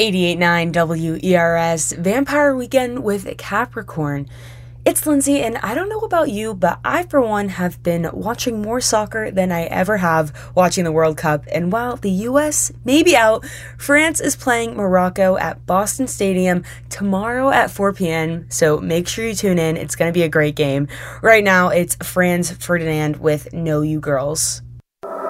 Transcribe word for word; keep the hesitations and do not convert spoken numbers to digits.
eighty-eight point nine W E R S, Vampire Weekend with Capricorn. It's Lindsay, and I don't know about you, but I, for one, have been watching more soccer than I ever have watching the World Cup. And while the U S may be out, France is playing Morocco at Boston Stadium tomorrow at four p.m., so make sure you tune in. It's going to be a great game. Right now, it's Franz Ferdinand with Know You Girls.